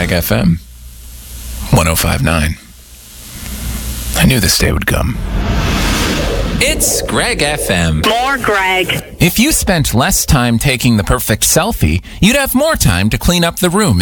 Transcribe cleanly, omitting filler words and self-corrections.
Greg FM 105.9. I knew this day would come. It's Greg FM. More Greg. If you spent less time taking the perfect selfie, you'd have more time to clean up the room